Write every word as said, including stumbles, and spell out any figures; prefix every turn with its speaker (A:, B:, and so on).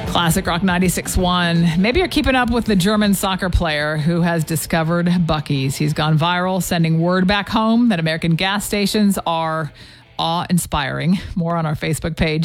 A: Classic Rock ninety-six point one. Maybe you're keeping up with the German soccer player who has discovered Buc-ee's. He's gone viral, sending word back home that American gas stations are awe-inspiring. More on our Facebook page.